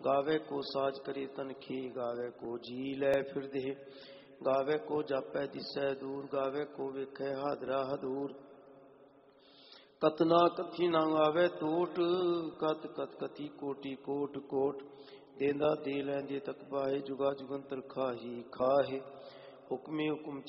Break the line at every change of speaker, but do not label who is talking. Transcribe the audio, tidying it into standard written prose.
गावे को साज करे तनखी, गावे को जी लै फिर दे, गावे को जापै दिसै दूर, गावे को वेखै हादरा हदूर। कतना कथी ना गावे टोट, कत कत कथी कोटि कोट कोट। देंदा दे लैंदे तक पाए, जुगा जुगंतर खाही खाहे। हुक्मे हुक्म